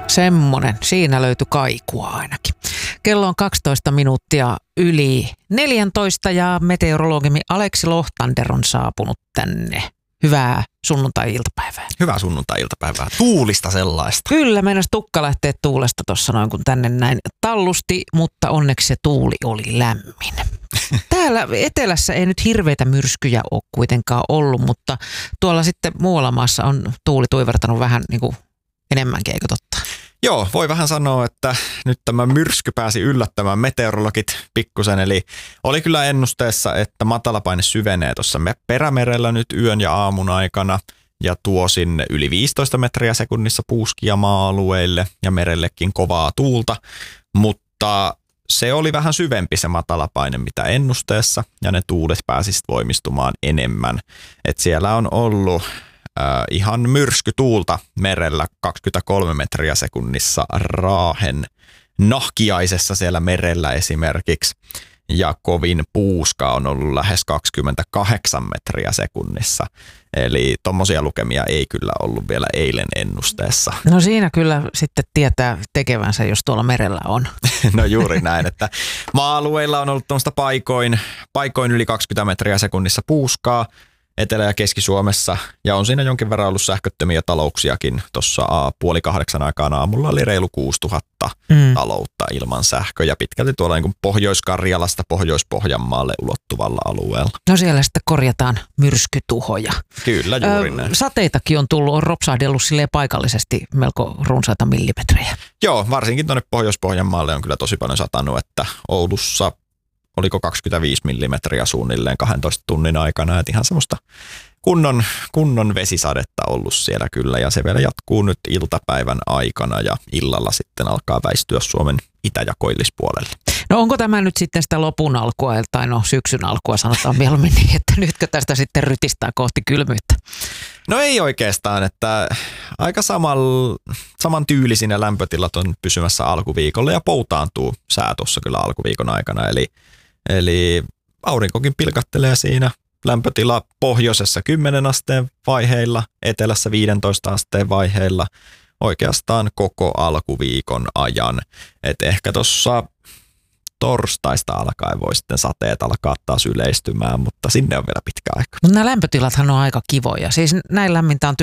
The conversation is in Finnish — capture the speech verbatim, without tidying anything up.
Semmonen. Siinä löytyi kaikua ainakin. Kello on kaksitoista minuuttia yli neljätoista ja meteorologimme Aleksi Lohtander on saapunut tänne. Hyvää sunnuntai-iltapäivää. Hyvää sunnuntai-iltapäivää. Tuulista sellaista. Kyllä, meinas tukka lähtee tuulesta tuossa noin kun tänne näin tallusti, mutta onneksi se tuuli oli lämmin. Täällä etelässä ei nyt hirveitä myrskyjä ole kuitenkaan ollut, mutta tuolla sitten muualla maassa on tuuli tuivertanut vähän niin kuin enemmänkin, eikö totta? Joo, voi vähän sanoa, että nyt tämä myrsky pääsi yllättämään meteorologit pikkusen, eli oli kyllä ennusteessa, että matalapaine syvenee tuossa perämerellä nyt yön ja aamun aikana ja tuo sinne yli viisitoista metriä sekunnissa puuskia maa-alueille ja merellekin kovaa tuulta, mutta se oli vähän syvempi se matalapaine mitä ennusteessa ja ne tuulet pääsivät voimistumaan enemmän, että siellä on ollut Äh, ihan myrskytuulta merellä kaksikymmentäkolme metriä sekunnissa Raahen nahkiaisessa siellä merellä esimerkiksi. Ja kovin puuska on ollut lähes kaksikymmentäkahdeksan metriä sekunnissa. Eli tommosia lukemia ei kyllä ollut vielä eilen ennusteessa. No siinä kyllä sitten tietää tekevänsä, jos tuolla merellä on. No juuri näin, että maa-alueilla on ollut tuommoista paikoin, paikoin yli kaksikymmentä metriä sekunnissa puuskaa. Etelä- ja Keski-Suomessa, ja on siinä jonkin verran ollut sähköttömiä talouksiakin. Tuossa puoli kahdeksan aikaan aamulla oli reilu kuusituhatta mm. taloutta ilman sähköä, ja pitkälti tuolla niin kuin Pohjois-Karjalasta Pohjois-Pohjanmaalle ulottuvalla alueella. No siellä sitten korjataan myrskytuhoja. Kyllä, juuri näin. Ö, sateitakin on tullut, on ropsahdellut silleen paikallisesti melko runsaita millimetrejä. Joo, varsinkin tuonne Pohjois-Pohjanmaalle on kyllä tosi paljon satanut, että Oulussa oliko kaksikymmentäviisi millimetriä suunnilleen kahdentoista tunnin aikana, että ihan semmoista kunnon, kunnon vesisadetta ollut siellä kyllä, ja se vielä jatkuu nyt iltapäivän aikana, ja illalla sitten alkaa väistyä Suomen itä- ja koillispuolelle. No onko tämä nyt sitten sitä lopun alkua, tai no syksyn alkua sanotaan mieluummin niin, että nytkö tästä sitten rytistää kohti kylmyyttä? No ei oikeastaan, että aika samal, saman tyylisinä lämpötilat on pysymässä alkuviikolla, ja poutaantuu sää tuossa kyllä alkuviikon aikana, eli Eli aurinkokin pilkattelee siinä, lämpötila pohjoisessa kymmenen asteen vaiheilla, etelässä viisitoista asteen vaiheilla oikeastaan koko alkuviikon ajan. Et ehkä tuossa torstaista alkaen voi sitten sateet alkaa taas yleistymään, mutta sinne on vielä pitkä aika. Mutta nämä lämpötilathan on aika kivoja. Siis näin lämmintä on